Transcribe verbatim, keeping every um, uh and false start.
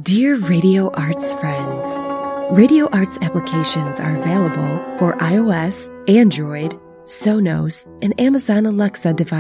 Dear Radio Arts friends, Radio Arts applications are available for iOS, Android, Sonos, and Amazon Alexa devices.